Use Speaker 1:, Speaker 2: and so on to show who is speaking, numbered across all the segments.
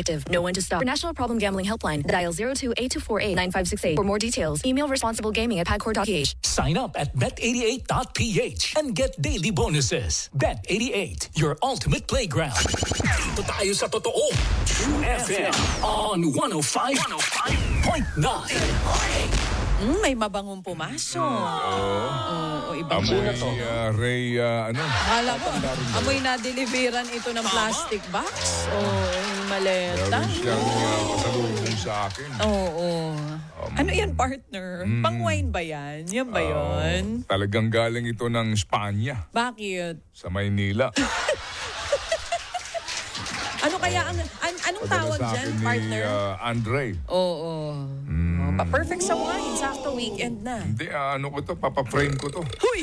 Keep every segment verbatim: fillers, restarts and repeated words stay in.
Speaker 1: addictive. Know when to stop. For National Problem Gambling Helpline, dial zero two eight two four eight nine five six eight. For more details, email responsiblegaming at pagcor dot p h.
Speaker 2: Sign up at bet eighty-eight dot p h and get daily bonuses. Bet eighty-eight, your ultimate playground. Dito tayo sa totoo. True F M on one oh five point nine.
Speaker 3: Mm, may mabangong pumasok. Oo. Oh, ibang
Speaker 4: Amoy
Speaker 3: na to.
Speaker 4: uh, Ray, uh, ano?
Speaker 3: Akala mo, amoy na deliveran ito ng plastic box. Oo, oh, yung maleta.
Speaker 4: Meron siyang uh, pasalubong sa akin.
Speaker 3: Oo. Oh, oh. Ano yan, partner?
Speaker 4: Mm.
Speaker 3: Pang-wine ba yan? Yan ba yun?
Speaker 4: Uh, talagang galing ito ng Espanya.
Speaker 3: Bakit?
Speaker 4: Sa Maynila.
Speaker 3: Ano kaya ang an, anong
Speaker 4: Padala
Speaker 3: tawag
Speaker 4: sa
Speaker 3: dyan,
Speaker 4: akin
Speaker 3: partner?
Speaker 4: Ni uh, Andre.
Speaker 3: Oo.
Speaker 4: Mm.
Speaker 3: Oh, perfect sa wine. Sakto weekend na.
Speaker 4: Hindi, uh, ano ko to, papaframe ko to.
Speaker 3: Huy!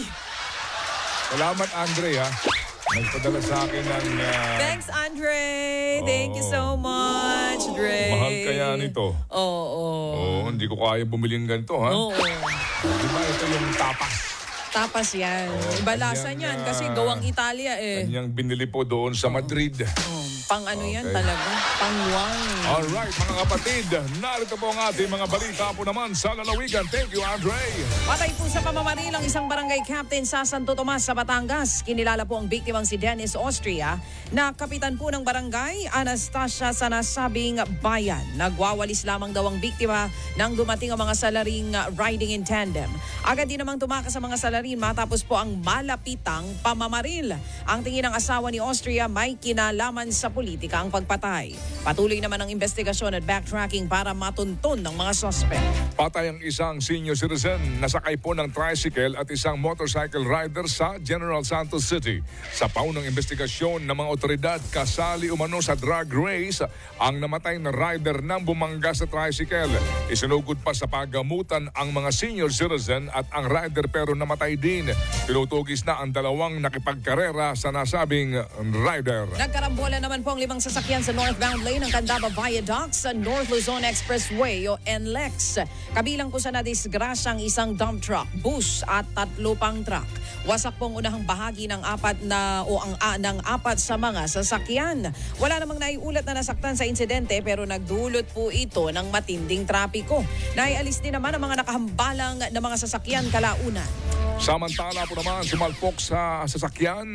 Speaker 4: Salamat, Andre, ha. Nagpadala sa akin ng... Uh,
Speaker 3: Thanks, Andre. Thank you so much, Dre.
Speaker 4: Mahal kaya nito.
Speaker 3: Oo. Oh,
Speaker 4: Oo, hindi ko kaya bumili ng ganito, ha?
Speaker 3: Oo.
Speaker 4: Di ba ito yung tapas?
Speaker 3: Tapas yan. Iba lasa
Speaker 4: kanyang,
Speaker 3: niyan
Speaker 4: uh,
Speaker 3: kasi gawang Italia eh.
Speaker 4: Kanyang binili po doon sa Madrid.
Speaker 3: Oh, pang ano yan
Speaker 4: Okay.
Speaker 3: talaga? Pang wine.
Speaker 4: Alright, mga kapatid, narito po ang ating mga balita po naman sa lalawigan. Thank you, Andre.
Speaker 3: Patay po sa pamamaril ang isang barangay captain sa Santo Tomas sa Batangas. Kinilala po ang biktimang si Dennis Austria na kapitan po ng barangay Anastasia sa nasabing bayan. Nagwawalis lamang daw ang biktima nang dumating ang mga salaring uh, riding in tandem. Agad din namang tumakas sa mga salarin matapos po ang malapitang pamamaril. Ang tingin ng asawa ni Austria may kinalaman sa politika ang pagpatay. Patuloy naman ang investigasyon at backtracking para matunton ng mga suspect.
Speaker 4: Patay ang isang senior citizen na sakay po ng tricycle at isang motorcycle rider sa General Santos City. Sa paunang investigasyon ng mga otoridad, kasali umano sa drag race ang namatay na rider nang bumangga sa tricycle. Isinugod pa sa pagamutan ang mga senior citizen at ang rider pero namatay din. Tinutugis na ang dalawang nakipagkarera sa nasabing rider.
Speaker 3: Nagkarambola naman po ang limang sasakyan sa northbound lane ng Candaba Viaduct sa North Luzon Expressway o N L E X. Kabilang po sa nadisgrasyang isang dump truck, bus at tatlo pang truck. Wasak pong unahang bahagi ng apat na o ang a, ng apat sa mga sasakyan. Wala namang naiulat na nasaktan sa insidente pero nagdulot po ito ng matinding trapiko. Naialis din naman ang mga nakahambalang na mga sasakyan kalaunan.
Speaker 4: Samantala po naman, sumalpok sa sasakyan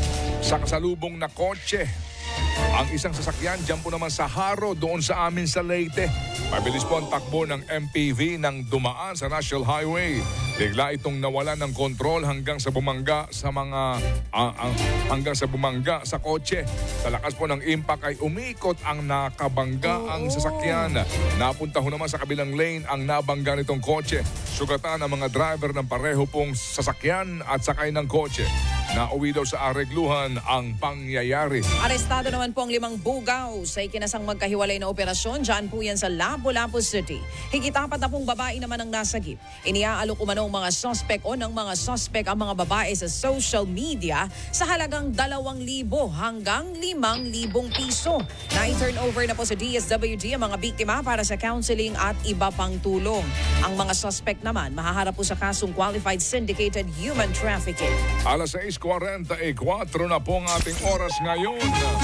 Speaker 4: sa kasalubong na kotse. Ang isang sasakyan dyan po naman sa Haro doon sa amin sa Leyte. Mabilis po ang takbo ng M P V nang dumaan sa National Highway. Bigla itong nawala ng kontrol hanggang sa bumangga sa mga uh, uh, hanggang sa bumangga sa kotse. Sa lakas po ng impact ay umikot ang nakabangga ang sasakyan. Napunta ho naman sa kabilang lane ang nabangga nitong kotse. Sugatan ang mga driver ng pareho pong sasakyan at sakay ng kotse. Nauwi daw sa aregluhan ang pangyayari.
Speaker 3: Arestado naman po ang limang bugaw sa ikinasang magkahiwalay na operasyon. Diyan po yan sa Lapu-Lapu City. Higit-apat na pong babae naman ang nasagip. Iniaalok umano ang mga suspect o ng mga suspect ang mga babae sa social media sa halagang dalawang libo hanggang limang libong piso. Na-turn over na po sa D S W D ang mga biktima para sa counseling at iba pang tulong. Ang mga suspect naman mahaharap po sa kasong qualified syndicated human trafficking.
Speaker 4: Alas sais forty-four na po ang ating oras ngayon.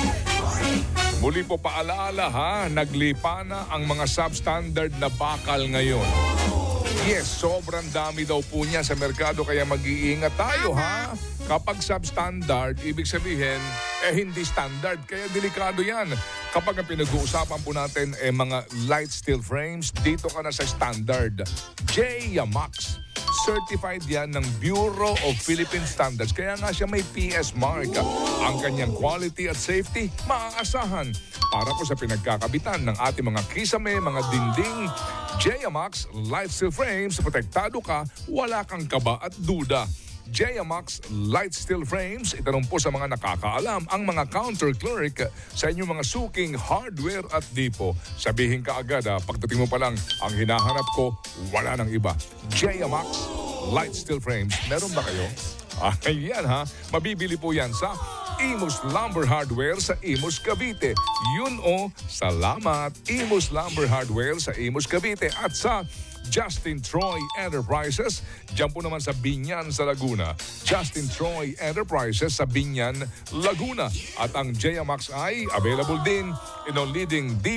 Speaker 4: Muli po paalaala ha, naglipa na ang mga substandard na bakal ngayon. Yes, sobrang dami daw po niya sa merkado kaya mag-iingat tayo ha. Kapag substandard, ibig sabihin, eh hindi standard. Kaya delikado yan. Kapag ang pinag-uusapan po natin eh mga light steel frames, dito ka na sa standard. J-Max. Certified yan ng Bureau of Philippine Standards. Kaya nga siya may P S mark. Ang kanyang quality at safety, maaasahan. Para po sa pinagkakabitan ng ating mga kisame, mga dinding, J-Max Light Steel Frames, protektado ka, wala kang kaba at duda. J-Max Light Steel Frames, itanong po sa mga nakakaalam ang mga counter clerk sa inyong mga suking hardware at dipo. Sabihin ka agad ha, pagdating mo pa lang, ang hinahanap ko, wala nang iba. J-Max Light Steel Frames, meron ba kayo? Ah, yan ha, mabibili po yan sa Imus Lumber Hardware sa Imus Cavite. Yun o, salamat Imus Lumber Hardware sa Imus Cavite at sa Justin Troy Enterprises, dyan po naman sa Binyan sa Laguna. Justin Troy Enterprises sa Binyan, Laguna. At ang J-Max ay available din in all leading